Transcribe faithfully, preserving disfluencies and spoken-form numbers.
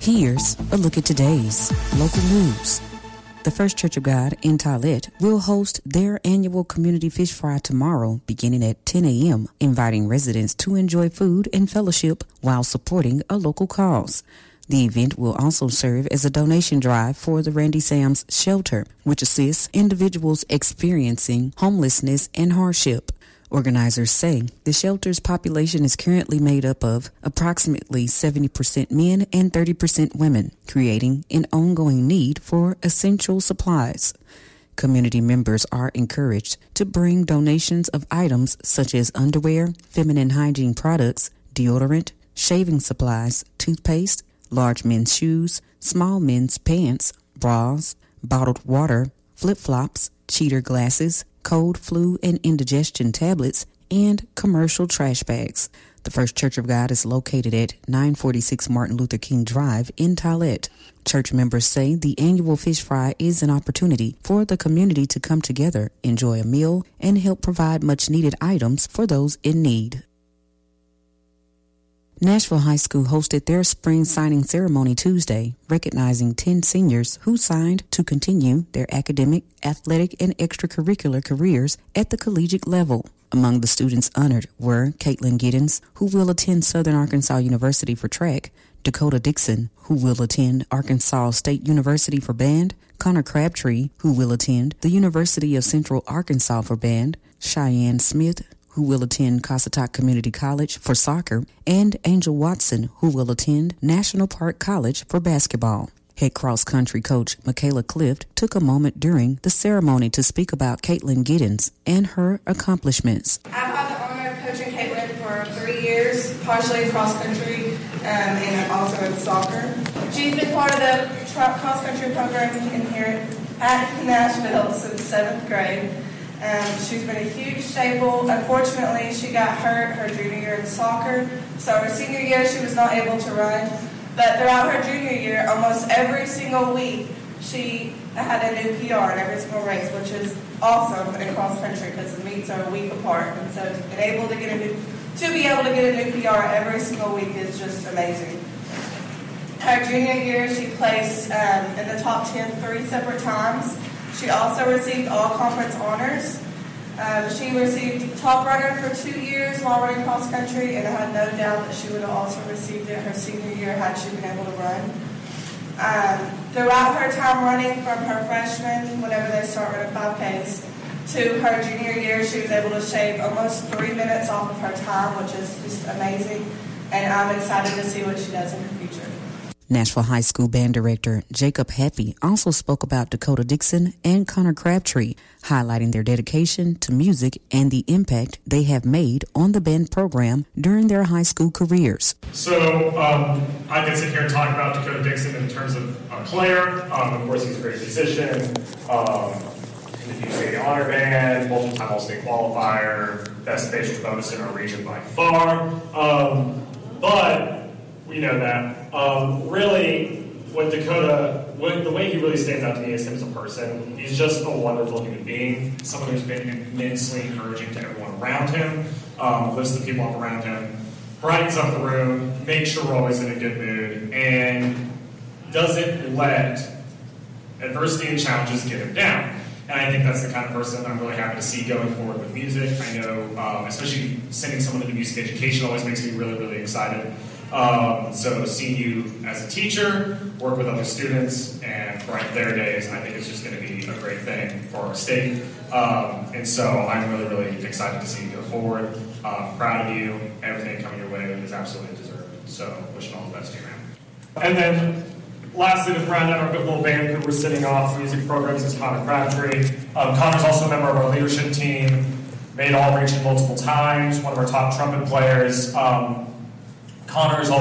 Here's a look at today's local news. The First Church of God in Tollet will host their annual community fish fry tomorrow beginning at ten a.m., inviting residents to enjoy food and fellowship while supporting a local cause. The event will also serve as a donation drive for the Randy Sam's Shelter, which assists individuals experiencing homelessness and hardship. Organizers say the shelter's population is currently made up of approximately seventy percent men and thirty percent women, creating an ongoing need for essential supplies. Community members are encouraged to bring donations of items such as underwear, feminine hygiene products, deodorant, shaving supplies, toothpaste, large men's shoes, small men's pants, bras, bottled water, flip-flops, cheater glasses, cold, flu, and indigestion tablets, and commercial trash bags. The First Church of God is located at nine forty-six Martin Luther King Drive in Tollet. Church members say the annual fish fry is an opportunity for the community to come together, enjoy a meal, and help provide much-needed items for those in need. Nashville High School hosted their spring signing ceremony Tuesday, recognizing ten seniors who signed to continue their academic, athletic, and extracurricular careers at the collegiate level. Among the students honored were Caitlin Giddens, who will attend Southern Arkansas University for track, Dakota Dixon, who will attend Arkansas State University for band, Connor Crabtree, who will attend the University of Central Arkansas for band, Cheyenne Smith, who will attend Cossatot Community College for soccer, and Angel Watson, who will attend National Park College for basketball. Head cross-country coach Michaela Clift took a moment during the ceremony to speak about Caitlin Giddens and her accomplishments. I've had the honor of coaching Caitlin for three years, partially cross-country um, and also in soccer. She's been part of the cross-country program in here at Nashville since seventh grade. Um, she's been a huge staple. Unfortunately, she got hurt her junior year in soccer, so her senior year she was not able to run. But throughout her junior year, almost every single week, she had a new P R in every single race, which is awesome in cross country because the meets are a week apart. And so to be able to get a new, to be able to get a new P R every single week is just amazing. Her junior year, she placed um, in the top ten three separate times. She also received all-conference honors. Um, she received top runner for two years while running cross-country, and I had no doubt that she would have also received it her senior year had she been able to run. Um, throughout her time running, from her freshman, whenever they start running five Ks, to her junior year, she was able to shave almost three minutes off of her time, which is just amazing, and I'm excited to see what she does in her future. Nashville High School Band Director Jacob Happy also spoke about Dakota Dixon and Connor Crabtree, highlighting their dedication to music and the impact they have made on the band program during their high school careers. So um, I can sit here and talk about Dakota Dixon in terms of a player. Um, of course, he's a great musician, um, in the U C A Honor Band, multiple-time All-State qualifier, best bass bonus in our region by far. Um, but we know that. Um, really, what Dakota, what, the way he really stands out to me is him as a person. He's just a wonderful human being, someone who's been immensely encouraging to everyone around him, um, lifts the people up around him, brightens up the room, makes sure we're always in a good mood, and doesn't let adversity and challenges get him down. And I think that's the kind of person I'm really happy to see going forward with music. I know, um, especially sending someone into music education always makes me really, really excited. Um, so seeing you as a teacher, work with other students, and brighten their days, I think it's just going to be a great thing for our state. Um, and so I'm really, really excited to see you go forward. Um, proud of you. Everything coming your way is absolutely deserved. So wishing all the best to you, man. And then lastly, to round out our good little band crew, we're sitting off music programs is Connor Crabtree. Um, Connor's also a member of our leadership team, made all region multiple times, one of our top trumpet players. Um, Connor's